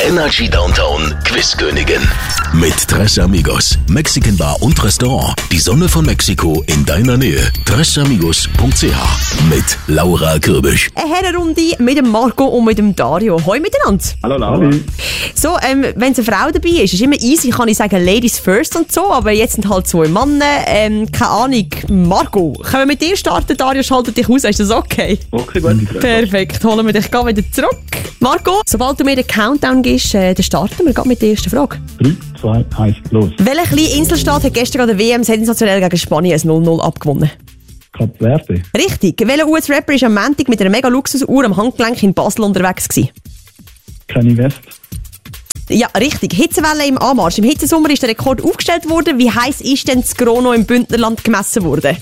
Energy Downtown Quizkönigin. Mit Tres Amigos, Mexican Bar und Restaurant. Die Sonne von Mexiko in deiner Nähe. tresamigos.ch. Mit Laura Kürbisch. Eine Herrenrunde mit dem Marco und mit dem Dario. Hoi miteinander. Hallo Laura. So, wenn es eine Frau dabei ist immer easy, kann ich sagen Ladies first und so, aber jetzt sind halt 2 Männer. Keine Ahnung, Marco, können wir mit dir starten? Dario schaltet dich aus, ist das okay? Okay, gut. Perfekt, holen wir dich wieder zurück. Marco, sobald du mir den Countdown gibst, dann starten wir mit der ersten Frage. 3, 2, 1, los. Welcher kleine Inselstaat hat gestern an der WM sensationell gegen Spanien 0-0 abgewonnen? Kap Verde. Richtig. Welcher US-Rapper war am Montag mit einer mega Luxusuhr am Handgelenk in Basel unterwegs gewesen? Kanye West. Ja, richtig. Hitzewelle im Anmarsch. Im Hitzesommer ist der Rekord aufgestellt worden. Wie heiß ist denn das Grono im Bündnerland gemessen worden?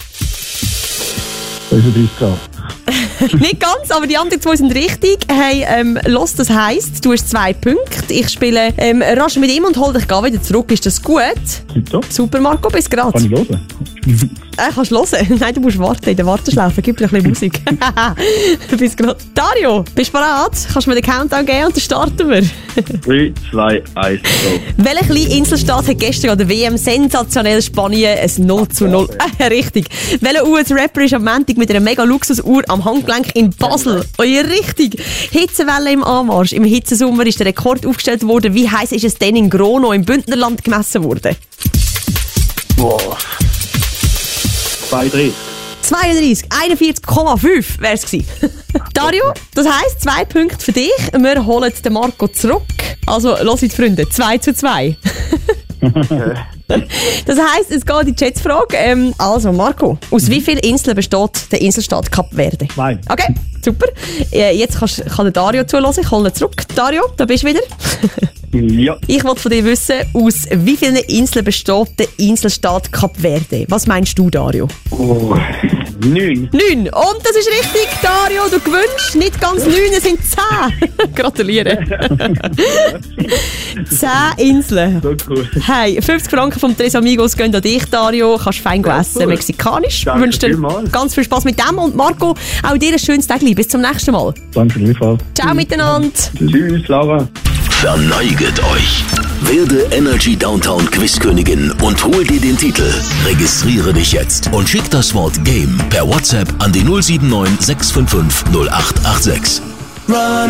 35 Grad. Nicht ganz, aber die anderen 2 sind richtig. Hey, los, das heisst, du hast 2 Punkte. Ich spiele rasch mit ihm und hol dich wieder zurück. Ist das gut? Super, Marco, bis grad. Kann ich hören? Kannst du hören? Nein, du musst warten in der Warteschleife. Gib dir ein bisschen Musik. Bis grad. Dario, bist du bereit? Kannst du mir den Countdown geben und dann starten wir? 3, 2, 1, go. Welcher kleine Inselstaat hat gestern an der WM sensationell Spanien ein 0-0? Richtig. Welcher US-Rapper ist am Montag mit einer mega Luxusuhr am Handgelenk in Basel? Oh ja, richtig. Hitzewelle im Anmarsch. Im Hitzesommer ist der Rekord aufgestellt worden. Wie heiß ist es denn in Grono im Bündnerland gemessen worden? Boah. 32. 32, 41,5 wäre es gewesen. Dario, das heisst 2 Punkte für dich. Wir holen den Marco zurück. Also, los jetzt, Freunde, 2-2. Das heisst, es geht in die Schätzfrage. Also, Marco, aus wie vielen Inseln besteht der Inselstaat Kap Verde? 2. Okay, super. Jetzt kann der Dario zuhören. Ich hole ihn zurück. Dario, da bist du wieder. Ja. Ich wollte von dir wissen, aus wie vielen Inseln besteht der Inselstaat Kap Verde? Was meinst du, Dario? Oh, 9. 9. Und das ist richtig, Dario. Du gewinnst. Nicht ganz 9, es sind 10. Gratuliere. 10 Inseln. So cool. Hey, 50 Franken vom Tres Amigos gehen an dich, Dario. Kannst fein essen, cool. mexikanisch. Danke Wünsche dir vielmals. ganz viel Spaß mit dem. Und Marco, auch dir ein schönes Tag. Bis zum nächsten Mal. Danke gleichfalls. Ciao miteinander. Tschüss, Laura. Verneiget euch. Werde Energy Downtown Quizkönigin und hol dir den Titel. Registriere dich jetzt und schick das Wort Game per WhatsApp an die 079 655 0886. Run